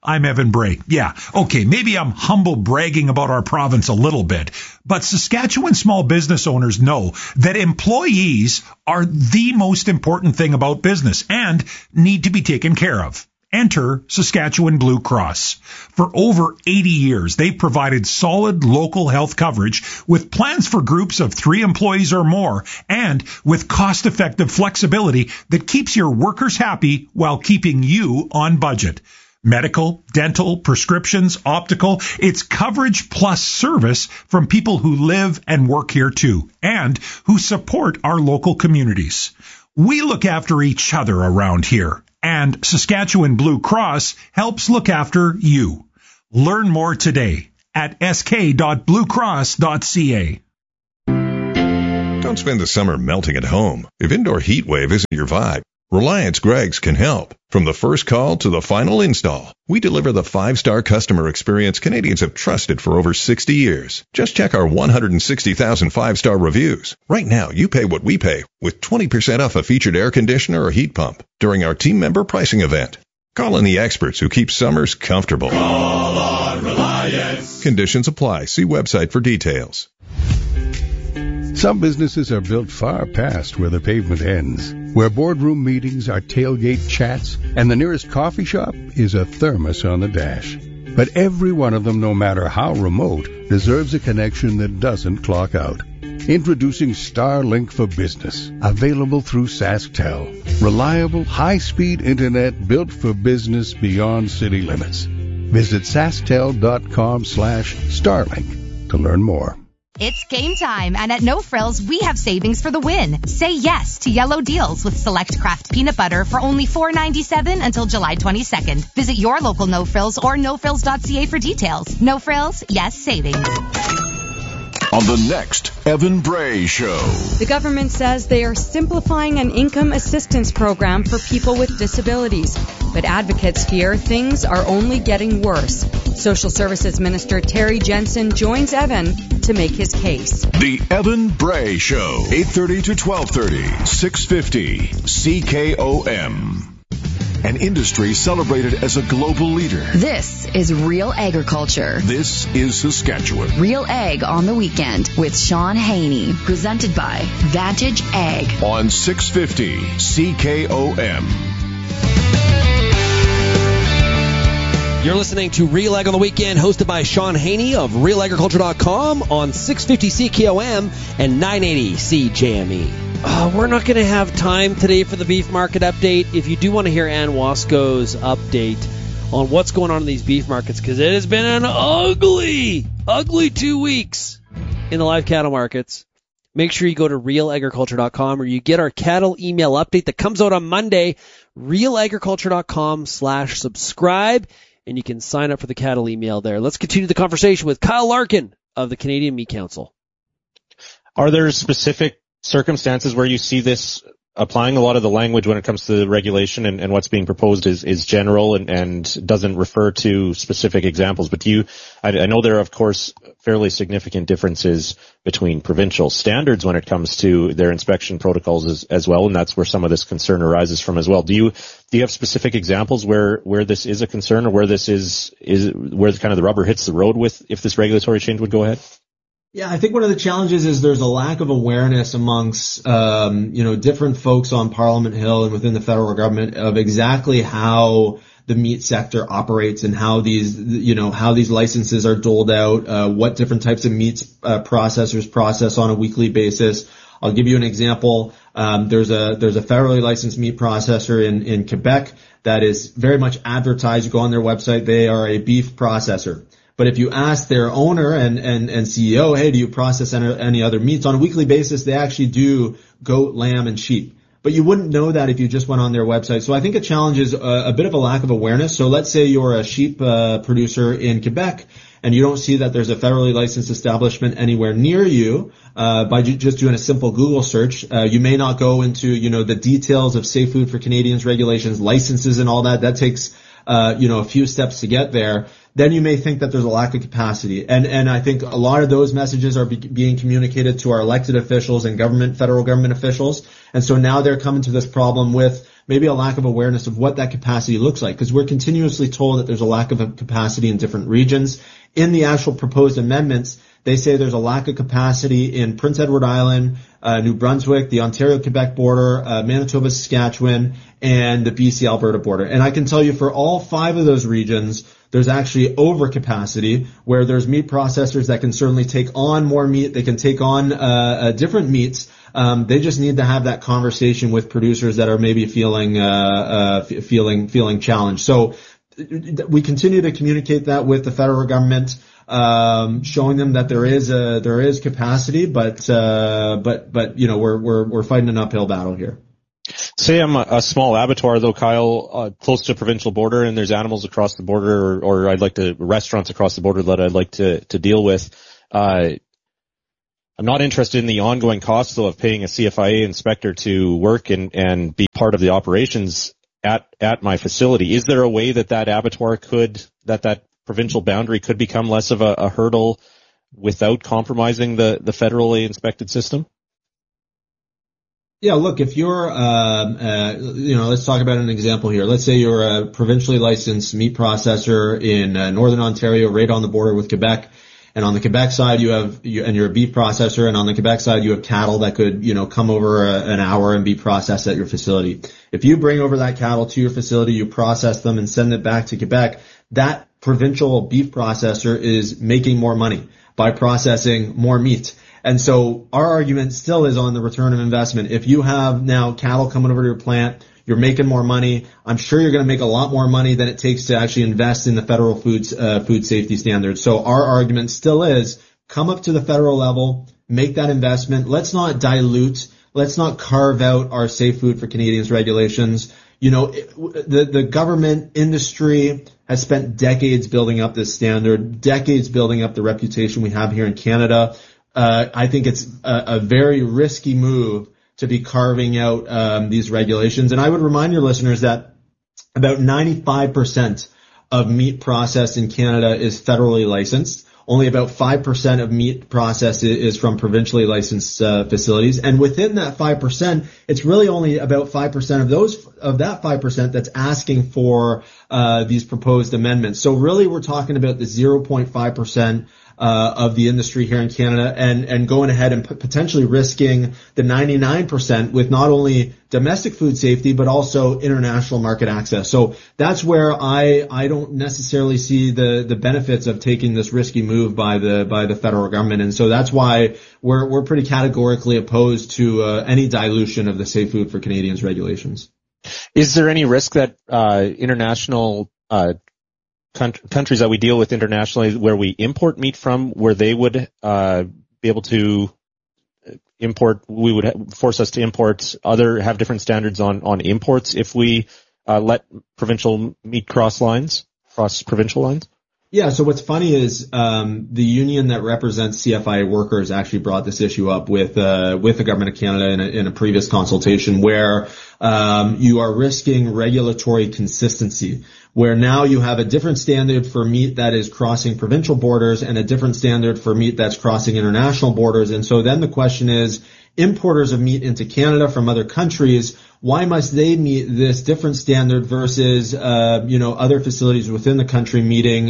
I'm Evan Bray. Yeah, okay, maybe I'm humble bragging about our province a little bit, but Saskatchewan small business owners know that employees are the most important thing about business and need to be taken care of. Enter Saskatchewan Blue Cross. For over 80 years, they've provided solid local health coverage with plans for groups of 3 employees or more and with cost-effective flexibility that keeps your workers happy while keeping you on budget. Medical, dental, prescriptions, optical, it's coverage plus service from people who live and work here too, and who support our local communities. We look after each other around here, and Saskatchewan Blue Cross helps look after you. Learn more today at sk.bluecross.ca. Don't spend the summer melting at home. If indoor heat wave isn't your vibe, Reliance Greggs can help. From the first call to the final install, we deliver the 5-star customer experience Canadians have trusted for over 60 years. Just check our 160,000 5-star reviews. Right now, you pay what we pay with 20% off a featured air conditioner or heat pump during our team member pricing event. Call in the experts who keep summers comfortable. Call on Reliance. Conditions apply. See website for details. Some businesses are built far past where the pavement ends, where boardroom meetings are tailgate chats, and the nearest coffee shop is a thermos on the dash. But every one of them, no matter how remote, deserves a connection that doesn't clock out. Introducing Starlink for Business, available through SaskTel. Reliable, high-speed internet built for business beyond city limits. Visit SaskTel.com/Starlink to learn more. It's game time, and at No Frills, we have savings for the win. Say yes to yellow deals with select Kraft peanut butter for only $4.97 until July 22nd. Visit your local No Frills or nofrills.ca for details. No Frills, yes savings. On the next Evan Bray Show. The government says they are simplifying an income assistance program for people with disabilities. But advocates fear things are only getting worse. Social Services Minister Terry Jensen joins Evan to make his case. The Evan Bray Show, 8:30 to 12:30, 650 CKOM. An industry celebrated as a global leader. This is Real Agriculture. This is Saskatchewan. Real Ag on the Weekend with Sean Haney. Presented by Vantage Ag. On 650 CKOM. You're listening to Real Ag on the Weekend, hosted by Sean Haney of RealAgriculture.com on 650 CKOM and 980 CJME. We're not going to have time today for the beef market update. If you do want to hear Ann Wasco's update on what's going on in these beef markets, because it has been an ugly 2 weeks in the live cattle markets, make sure you go to RealAgriculture.com, or you get our cattle email update that comes out on Monday, RealAgriculture.com/subscribe. And you can sign up for the cattle email there. Let's continue the conversation with Kyle Larkin of the Canadian Meat Council. Are there specific circumstances where you see this applying? A lot of the language when it comes to the regulation and what's being proposed is general and doesn't refer to specific examples. But I know there are, of course, fairly significant differences between provincial standards when it comes to their inspection protocols as well, and that's where some of this concern arises from as well. Do you have specific examples where this is a concern, or where this is where kind of the rubber hits the road with if this regulatory change would go ahead? Yeah, I think one of the challenges is there's a lack of awareness amongst, different folks on Parliament Hill and within the federal government of exactly how the meat sector operates and how these licenses are doled out, what different types of meats processors process on a weekly basis. I'll give you an example. There's a federally licensed meat processor in Quebec that is very much advertised. You go on their website, they are a beef processor. But if you ask their owner and CEO, hey, do you process any other meats? On a weekly basis, they actually do goat, lamb, and sheep. But you wouldn't know that if you just went on their website. So I think a challenge is a bit of a lack of awareness. So let's say you're a sheep producer in Quebec and you don't see that there's a federally licensed establishment anywhere near you by just doing a simple Google search. You may not go into, the details of Safe Food for Canadians regulations, licenses and all that. That takes, a few steps to get there. Then you may think that there's a lack of capacity. And I think a lot of those messages are being communicated to our elected officials and federal government officials. And so now they're coming to this problem with maybe a lack of awareness of what that capacity looks like, because we're continuously told that there's a lack of capacity in different regions. In the actual proposed amendments, they say there's a lack of capacity in Prince Edward Island, New Brunswick, the Ontario-Quebec border, Manitoba-Saskatchewan, and the BC-Alberta border. And I can tell you for all 5 of those regions, there's actually overcapacity, where there's meat processors that can certainly take on more meat. They can take on different meats. They just need to have that conversation with producers that are maybe feeling challenged. So we continue to communicate that with the federal government, showing them that there is capacity, but we're fighting an uphill battle here. Say I'm a small abattoir, though, Kyle, close to a provincial border, and there's animals across the border, or restaurants across the border that I'd like to deal with. I'm not interested in the ongoing costs, though, of paying a CFIA inspector to work and be part of the operations at my facility. Is there a way that abattoir that provincial boundary could become less of a hurdle without compromising the federally inspected system? Yeah, look, if you're, let's talk about an example here. Let's say you're a provincially licensed meat processor in Northern Ontario, right on the border with Quebec. And on the Quebec side, and you're a beef processor, and on the Quebec side, you have cattle that could, come over an hour and be processed at your facility. If you bring over that cattle to your facility, you process them and send it back to Quebec, that provincial beef processor is making more money by processing more meat. And so our argument still is on the return of investment. If you have now cattle coming over to your plant, you're making more money. I'm sure you're going to make a lot more money than it takes to actually invest in the federal food safety standards. So our argument still is come up to the federal level, make that investment. Let's not dilute. Let's not carve out our Safe Food for Canadians regulations. The government industry has spent decades building up this standard, decades building up the reputation we have here in Canada. I think it's a very risky move to be carving out these regulations. And I would remind your listeners that about 95% of meat processed in Canada is federally licensed. Only about 5% of meat processed is from provincially licensed facilities. And within that 5%, it's really only about 5% of that 5% that's asking for these proposed amendments. So really we're talking about the 0.5% of the industry here in Canada and going ahead and potentially risking the 99% with not only domestic food safety, but also international market access. So that's where I don't necessarily see the benefits of taking this risky move by the federal government. And so that's why we're pretty categorically opposed to any dilution of the Safe Food for Canadians regulations. Is there any risk that international countries that we deal with internationally where we import meat from, where they would be able to import, we would force us to import have different standards on imports if we let provincial meat cross provincial lines? Yeah, so what's funny is the union that represents CFIA workers actually brought this issue up with the Government of Canada in a previous consultation, where you are risking regulatory consistency, where now you have a different standard for meat that is crossing provincial borders and a different standard for meat that's crossing international borders. And so then the question is, importers of meat into Canada from other countries, why must they meet this different standard versus, other facilities within the country meeting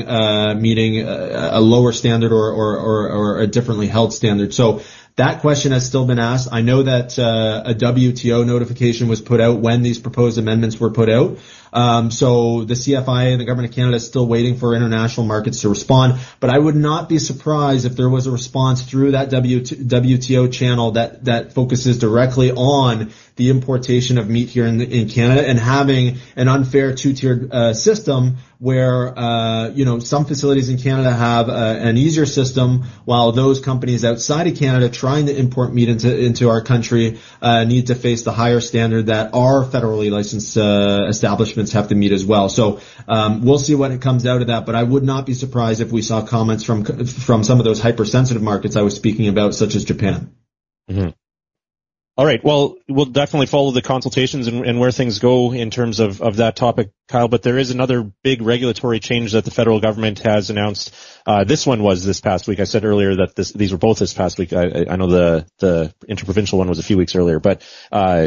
a lower standard or a differently held standard? So that question has still been asked. I know that a WTO notification was put out when these proposed amendments were put out. So the CFIA and the Government of Canada is still waiting for international markets to respond. But I would not be surprised if there was a response through that WTO channel that focuses directly on the importation of meat here in Canada and having an unfair two-tiered system where some facilities in Canada have an easier system, while those companies outside of Canada trying to import meat into our country need to face the higher standard that our federally licensed establishments have to meet as well. So we'll see what comes out of that, but I would not be surprised if we saw comments from some of those hypersensitive markets I was speaking about, such as Japan. Mm-hmm. All right. Well, we'll definitely follow the consultations and where things go in terms of that topic, Kyle. But there is another big regulatory change that the federal government has announced. This one was this past week. I said earlier that these were both this past week. I know the interprovincial one was a few weeks earlier, but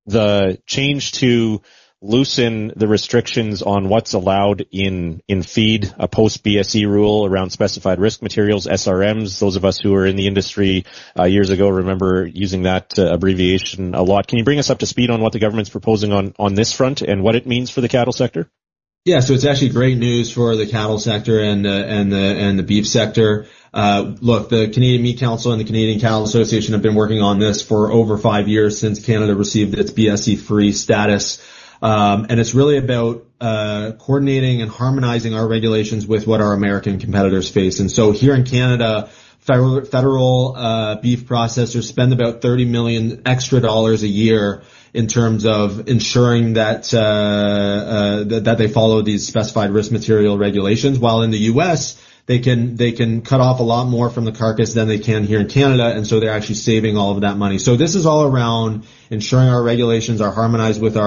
the change to loosen the restrictions on what's allowed in feed, a post-BSE rule around specified risk materials, SRMs. Those of us who were in the industry years ago remember using that abbreviation a lot. Can you bring us up to speed on what the government's proposing on this front and what it means for the cattle sector? Yeah, so it's actually great news for the cattle sector and the beef sector. Look, the Canadian Meat Council and the Canadian Cattle Association have been working on this for over 5 years since Canada received its BSE-free status. And it's really about coordinating and harmonizing our regulations with what our American competitors face. And so here in Canada, federal beef processors spend about $30 million extra dollars a year in terms of ensuring that that they follow these specified risk material regulations, while in the U.S. they can cut off a lot more from the carcass than they can here in Canada, and so they're actually saving all of that money. So this is all around ensuring our regulations are harmonized with our